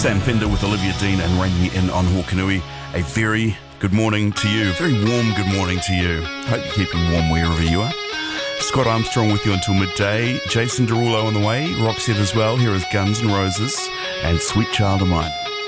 Sam Fender with Olivia Dean and Rain Me In on Hawkanui. A very good morning to you. Very warm good morning to you. Hope you're keeping warm wherever you are. Scott Armstrong with you until midday. Jason Derulo on the way. Roxette as well. Here is Guns N' Roses and Sweet Child of Mine.